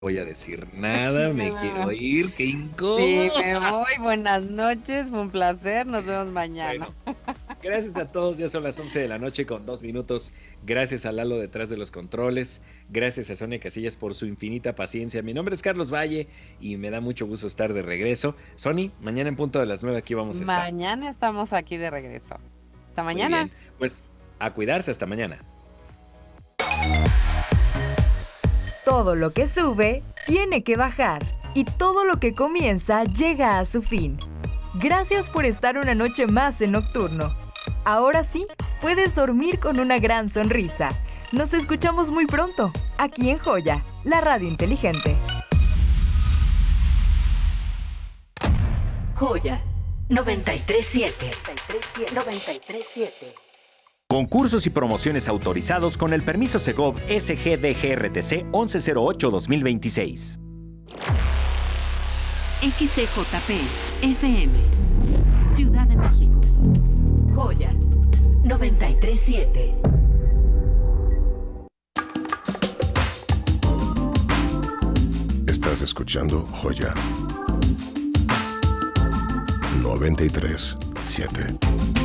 Voy a decir nada, Sí, me quiero ir, qué sí, incómodo. me voy. Buenas noches, fue un placer. Nos vemos mañana. Bueno, gracias a todos, ya son las 11 de la noche con 2 minutos. Gracias a Lalo detrás de los controles. Gracias a Sonia Casillas por su infinita paciencia. Mi nombre es Carlos Valle y me da mucho gusto estar de regreso. Sony, mañana en punto de las 9 aquí vamos a estar. Mañana estamos aquí de regreso. Hasta Muy mañana. bien, pues a cuidarse hasta mañana. Todo lo que sube, tiene que bajar. Y todo lo que comienza, llega a su fin. Gracias por estar una noche más en Nocturno. Ahora sí, puedes dormir con una gran sonrisa. Nos escuchamos muy pronto, aquí en Joya, la radio inteligente. Joya 937. 937. Concursos y promociones autorizados con el permiso Segov SGDGRTC 1108-2026. XCJP FM, Ciudad de México. Joya 937. Estás escuchando Joya 93.7.